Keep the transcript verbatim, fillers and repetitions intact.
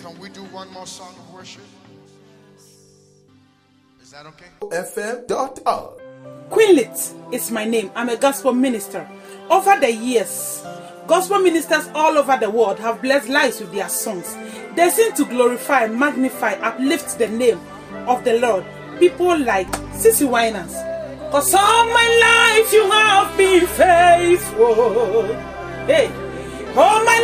Can we do one more song of worship? Is that okay? F M dot org. Queenlit is my name. I'm a gospel minister. Over the years, gospel ministers all over the world have blessed lives with their songs. They sing to glorify, magnify, uplift the name of the Lord. People like Sissy Winans. Cause all my life you have been faithful. Hey, all my